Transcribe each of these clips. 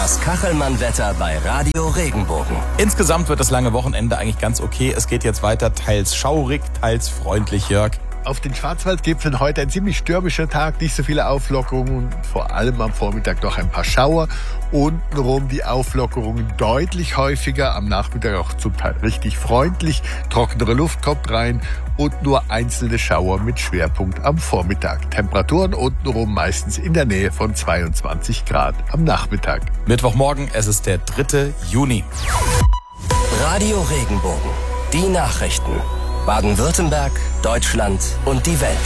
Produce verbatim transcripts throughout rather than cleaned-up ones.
Das Kachelmann-Wetter bei Radio Regenbogen. Insgesamt wird das lange Wochenende eigentlich ganz okay. Es geht jetzt weiter, teils schaurig, teils freundlich, Jörg. Auf den Schwarzwaldgipfeln heute ein ziemlich stürmischer Tag, nicht so viele Auflockerungen, vor allem am Vormittag noch ein paar Schauer. Untenrum die Auflockerungen deutlich häufiger, am Nachmittag auch zum Teil richtig freundlich. Trockenere Luft kommt rein und nur einzelne Schauer mit Schwerpunkt am Vormittag. Temperaturen untenrum meistens in der Nähe von zweiundzwanzig Grad am Nachmittag. Mittwochmorgen, es ist der dritte Juni. Radio Regenbogen, die Nachrichten. Baden-Württemberg, Deutschland und die Welt.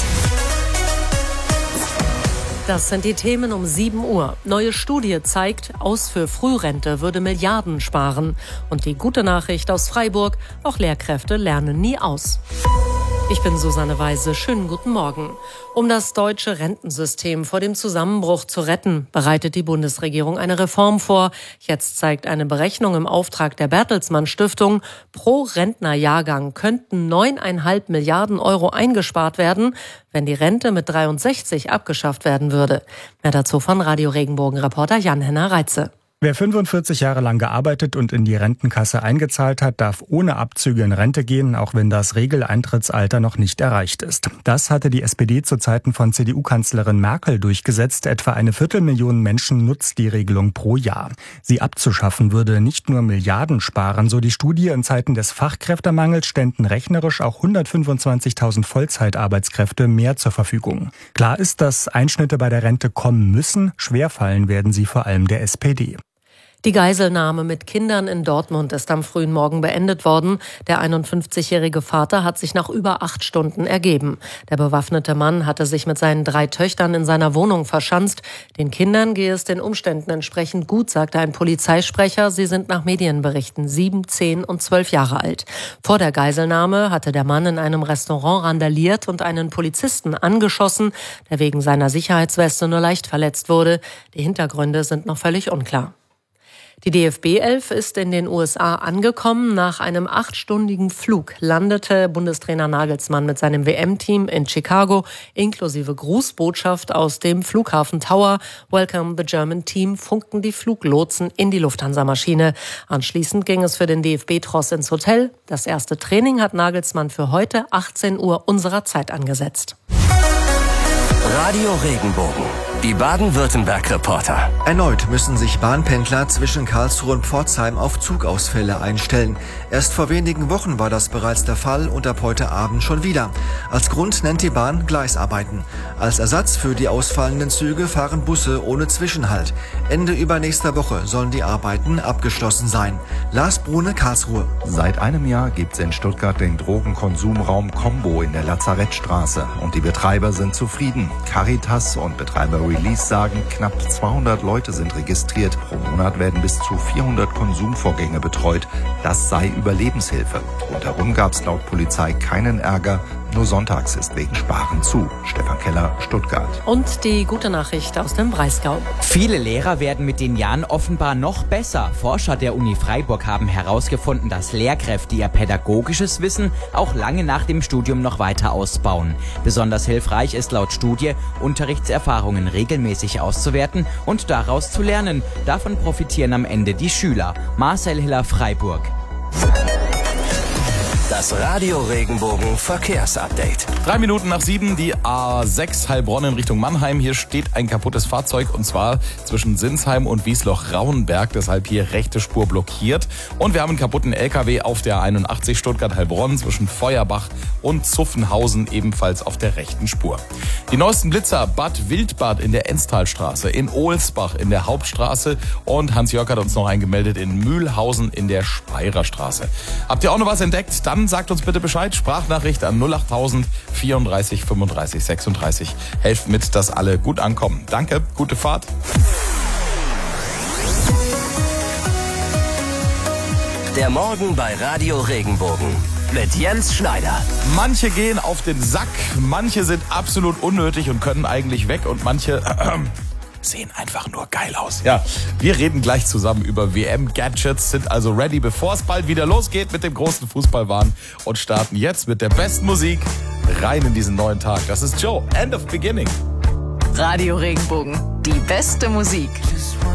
Das sind die Themen um sieben Uhr. Neue Studie zeigt, Aus für Frührente würde Milliarden sparen. Und die gute Nachricht aus Freiburg, auch Lehrkräfte lernen nie aus. Ich bin Susanne Weise. Schönen guten Morgen. Um das deutsche Rentensystem vor dem Zusammenbruch zu retten, bereitet die Bundesregierung eine Reform vor. Jetzt zeigt eine Berechnung im Auftrag der Bertelsmann Stiftung, pro Rentnerjahrgang könnten neuneinhalb Milliarden Euro eingespart werden, wenn die Rente mit dreiundsechzig abgeschafft werden würde. Mehr dazu von Radio Regenbogen-Reporter Jan-Henner Reitze. Wer fünfundvierzig Jahre lang gearbeitet und in die Rentenkasse eingezahlt hat, darf ohne Abzüge in Rente gehen, auch wenn das Regeleintrittsalter noch nicht erreicht ist. Das hatte die S P D zu Zeiten von C D U-Kanzlerin Merkel durchgesetzt. Etwa eine Viertelmillion Menschen nutzt die Regelung pro Jahr. Sie abzuschaffen würde nicht nur Milliarden sparen, so die Studie. In Zeiten des Fachkräftemangels ständen rechnerisch auch hundertfünfundzwanzigtausend Vollzeitarbeitskräfte mehr zur Verfügung. Klar ist, dass Einschnitte bei der Rente kommen müssen. Schwerfallen werden sie vor allem der S P D. Die Geiselnahme mit Kindern in Dortmund ist am frühen Morgen beendet worden. Der einundfünfzigjährige Vater hat sich nach über acht Stunden ergeben. Der bewaffnete Mann hatte sich mit seinen drei Töchtern in seiner Wohnung verschanzt. Den Kindern gehe es den Umständen entsprechend gut, sagte ein Polizeisprecher. Sie sind nach Medienberichten sieben, zehn und zwölf Jahre alt. Vor der Geiselnahme hatte der Mann in einem Restaurant randaliert und einen Polizisten angeschossen, der wegen seiner Sicherheitsweste nur leicht verletzt wurde. Die Hintergründe sind noch völlig unklar. Die D F B elf ist in den U S A angekommen. Nach einem achtstündigen Flug landete Bundestrainer Nagelsmann mit seinem W M-Team in Chicago, inklusive Grußbotschaft aus dem Flughafen Tower. Welcome the German Team funkten die Fluglotsen in die Lufthansa-Maschine. Anschließend ging es für den D F B-Tross ins Hotel. Das erste Training hat Nagelsmann für heute achtzehn Uhr unserer Zeit angesetzt. Radio Regenbogen, die Baden-Württemberg-Reporter. Erneut müssen sich Bahnpendler zwischen Karlsruhe und Pforzheim auf Zugausfälle einstellen. Erst vor wenigen Wochen war das bereits der Fall und ab heute Abend schon wieder. Als Grund nennt die Bahn Gleisarbeiten. Als Ersatz für die ausfallenden Züge fahren Busse ohne Zwischenhalt. Ende übernächster Woche sollen die Arbeiten abgeschlossen sein. Lars Brune, Karlsruhe. Seit einem Jahr gibt es in Stuttgart den Drogenkonsumraum Combo in der Lazarettstraße und die Betreiber sind zufrieden. Caritas und Betreiber Release sagen, knapp zweihundert Leute sind registriert. Pro Monat werden bis zu vierhundert Konsumvorgänge betreut. Das sei Überlebenshilfe. Rundherum gab es laut Polizei keinen Ärger. Nur sonntags ist wegen Sparen zu. Stefan Keller, Stuttgart. Und die gute Nachricht aus dem Breisgau. Viele Lehrer werden mit den Jahren offenbar noch besser. Forscher der Uni Freiburg haben herausgefunden, dass Lehrkräfte ihr pädagogisches Wissen auch lange nach dem Studium noch weiter ausbauen. Besonders hilfreich ist laut Studie, Unterrichtserfahrungen regelmäßig auszuwerten und daraus zu lernen. Davon profitieren am Ende die Schüler. Marcel Hiller, Freiburg. Das Radio Regenbogen Verkehrsupdate. Drei Minuten nach sieben, die A sechs Heilbronn in Richtung Mannheim. Hier steht ein kaputtes Fahrzeug und zwar zwischen Sinsheim und Wiesloch-Rauenberg. Deshalb hier rechte Spur blockiert. Und wir haben einen kaputten L K W auf der einundachtzig Stuttgart-Heilbronn zwischen Feuerbach und Zuffenhausen ebenfalls auf der rechten Spur. Die neuesten Blitzer: Bad Wildbad in der Enstalstraße, in Ohlsbach in der Hauptstraße und Hans-Jörg hat uns noch eingemeldet in Mühlhausen in der Speirerstraße. Habt ihr auch noch was entdeckt? Dann sagt uns bitte Bescheid. Sprachnachricht an null achttausend vierunddreißig fünfunddreißig sechsunddreißig. Helft mit, dass alle gut ankommen. Danke, gute Fahrt. Der Morgen bei Radio Regenbogen mit Jens Schneider. Manche gehen auf den Sack, manche sind absolut unnötig und können eigentlich weg und manche äh, sehen einfach nur geil aus. Ja, wir reden gleich zusammen über W M-Gadgets, sind also ready, bevor es bald wieder losgeht mit dem großen Fußballwahn und starten jetzt mit der besten Musik rein in diesen neuen Tag. Das ist Joe, End of Beginning. Radio Regenbogen, die beste Musik.